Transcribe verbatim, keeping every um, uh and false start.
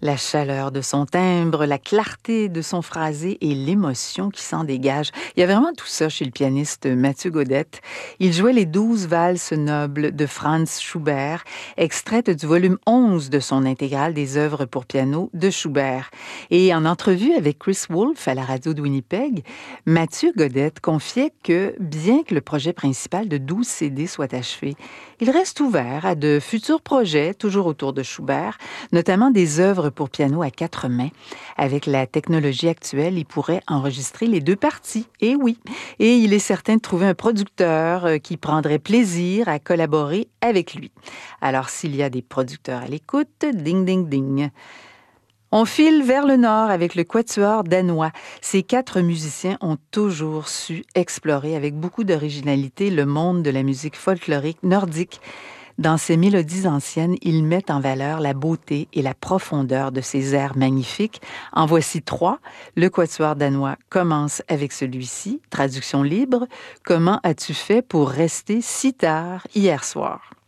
La chaleur de son timbre, la clarté de son phrasé et l'émotion qui s'en dégage. Il y a vraiment tout ça chez le pianiste Mathieu Godette. Il jouait les douze valses nobles de Franz Schubert, extraites du volume onze de son intégrale des œuvres pour piano de Schubert. Et en entrevue avec Chris Wolfe à la radio de Winnipeg, Mathieu Godette confiait que, bien que le projet principal de douze C D soit achevé, il reste ouvert à de futurs projets, toujours autour de Schubert, notamment des œuvres pour piano à quatre mains. Avec la technologie actuelle, il pourrait enregistrer les deux parties. Et oui, et il est certain de trouver un producteur qui prendrait plaisir à collaborer avec lui. Alors, s'il y a des producteurs à l'écoute, ding, ding, ding. On file vers le nord avec le quatuor danois. Ces quatre musiciens ont toujours su explorer avec beaucoup d'originalité le monde de la musique folklorique nordique. Dans ces mélodies anciennes, ils mettent en valeur la beauté et la profondeur de ces airs magnifiques. En voici trois. Le quatuor danois commence avec celui-ci. Traduction libre. Comment as-tu fait pour rester si tard hier soir?